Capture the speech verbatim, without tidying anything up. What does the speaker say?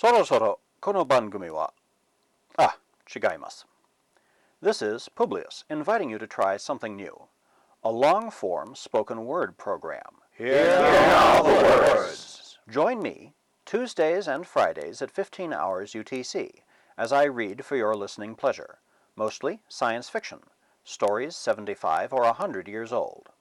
そろそろこの番組は、ah, 違います。This is Publius inviting you to try something new. A long-form spoken word program. Hear now the words. Join me Tuesdays and Fridays at fifteen hours U T C as I read for your listening pleasure, mostly science fiction, stories seventy-five or one hundred years old.